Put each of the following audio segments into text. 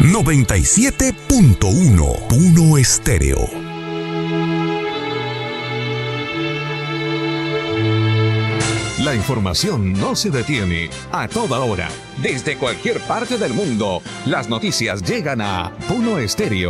97.1 Puno Estéreo. La información no se detiene. A toda hora, desde cualquier parte del mundo, las noticias llegan a Puno Estéreo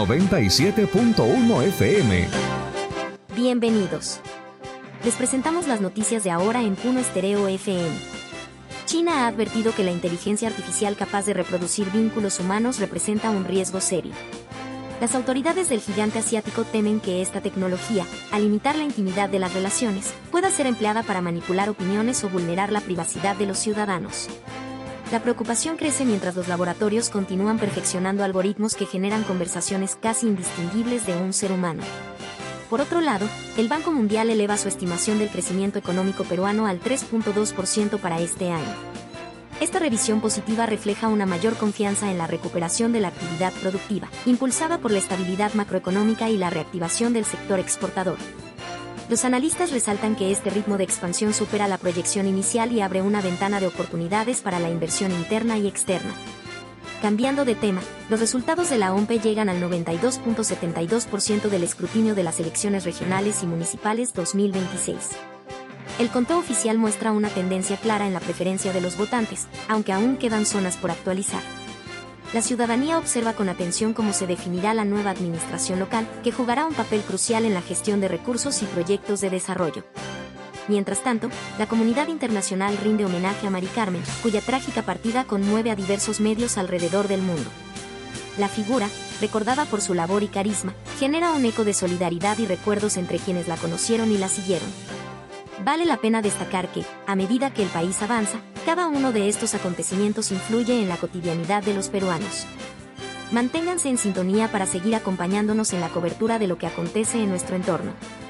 97.1 FM. Bienvenidos. Les presentamos las noticias de ahora en Puno Estéreo FM. China ha advertido que la inteligencia artificial capaz de reproducir vínculos humanos representa un riesgo serio. Las autoridades del gigante asiático temen que esta tecnología, al limitar la intimidad de las relaciones, pueda ser empleada para manipular opiniones o vulnerar la privacidad de los ciudadanos. La preocupación crece mientras los laboratorios continúan perfeccionando algoritmos que generan conversaciones casi indistinguibles de un ser humano. Por otro lado, el Banco Mundial eleva su estimación del crecimiento económico peruano al 3.2% para este año. Esta revisión positiva refleja una mayor confianza en la recuperación de la actividad productiva, impulsada por la estabilidad macroeconómica y la reactivación del sector exportador. Los analistas resaltan que este ritmo de expansión supera la proyección inicial y abre una ventana de oportunidades para la inversión interna y externa. Cambiando de tema, los resultados de la OMPE llegan al 92.72% del escrutinio de las elecciones regionales y municipales 2026. El conteo oficial muestra una tendencia clara en la preferencia de los votantes, aunque aún quedan zonas por actualizar. La ciudadanía observa con atención cómo se definirá la nueva administración local, que jugará un papel crucial en la gestión de recursos y proyectos de desarrollo. Mientras tanto, la comunidad internacional rinde homenaje a Mari Carmen, cuya trágica partida conmueve a diversos medios alrededor del mundo. La figura, recordada por su labor y carisma, genera un eco de solidaridad y recuerdos entre quienes la conocieron y la siguieron. Vale la pena destacar que, a medida que el país avanza, cada uno de estos acontecimientos influye en la cotidianidad de los peruanos. Manténganse en sintonía para seguir acompañándonos en la cobertura de lo que acontece en nuestro entorno.